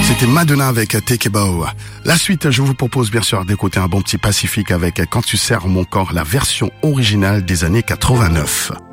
C'était Madonna avec Take a Bow. La suite, je vous propose bien sûr d'écouter un bon petit Pacifique avec Quand tu serres mon corps, la version originale des années 89.